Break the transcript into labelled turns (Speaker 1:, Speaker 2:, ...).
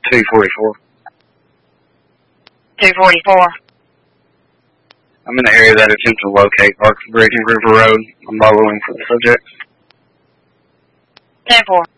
Speaker 1: 244.
Speaker 2: 244.
Speaker 1: I'm in the area that attempts to locate Park Bridge and River Road. I'm following for the subject.
Speaker 2: 10-4.